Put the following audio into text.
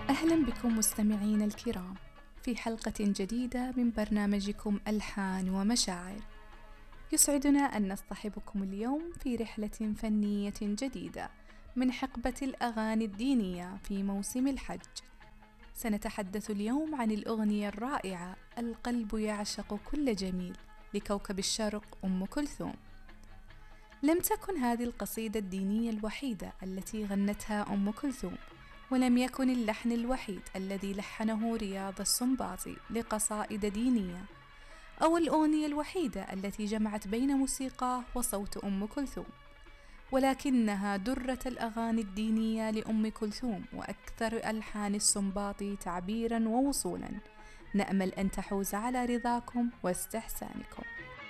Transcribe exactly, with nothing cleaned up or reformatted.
أهلا بكم مستمعين الكرام في حلقة جديدة من برنامجكم ألحان ومشاعر. يسعدنا أن نصطحبكم اليوم في رحلة فنية جديدة من حقبة الأغاني الدينية في موسم الحج. سنتحدث اليوم عن الأغنية الرائعة القلب يعشق كل جميل لكوكب الشرق أم كلثوم. لم تكن هذه القصيدة الدينية الوحيدة التي غنتها أم كلثوم، ولم يكن اللحن الوحيد الذي لحنه رياض السنباطي لقصائد دينية، أو الأغنية الوحيدة التي جمعت بين موسيقى وصوت أم كلثوم، ولكنها درة الأغاني الدينية لأم كلثوم وأكثر ألحان السنباطي تعبيرا ووصولا. نأمل أن تحوز على رضاكم واستحسانكم.